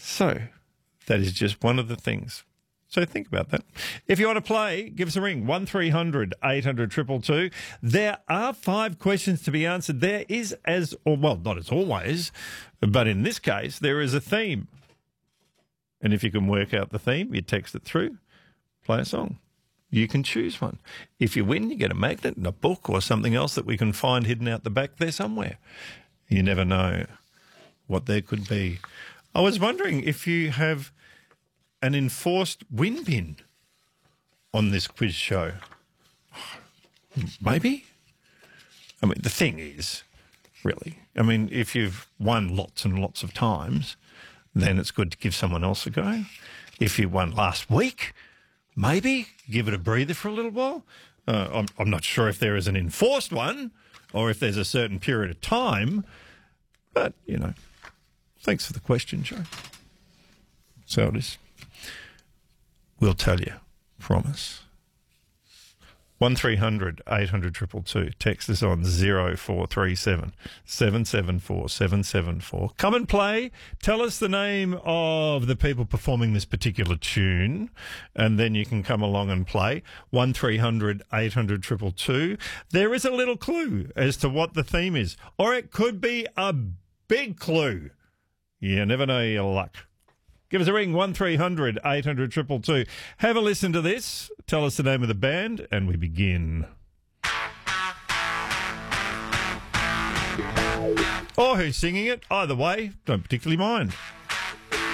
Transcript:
So that is just one of the things. So think about that. If you want to play, give us a ring, 1300 800 222. There are 5 questions to be answered. There is not as always, but in this case, there is a theme. And if you can work out the theme, you text it through, play a song. You can choose one. If you win, you get a magnet and a book or something else that we can find hidden out the back there somewhere. You never know what there could be. I was wondering if you have an enforced win bin on this quiz show. Maybe? I mean, the thing is, really, I mean, if you've won lots and lots of times, then it's good to give someone else a go. If you won last week, maybe give it a breather for a little while. I'm not sure if there is an enforced one or if there's a certain period of time, but, you know, thanks for the question, Joe. So it is. We'll tell you. Promise. 1300 800 222. Text us on 0437 774 774. Come and play. Tell us the name of the people performing this particular tune, and then you can come along and play. 1300 800 222. There is a little clue as to what the theme is, or it could be a big clue. You never know your luck. Give us a ring, 1300 800 222. Have a listen to this. Tell us the name of the band, and we begin. Or who's singing it. Either way, don't particularly mind.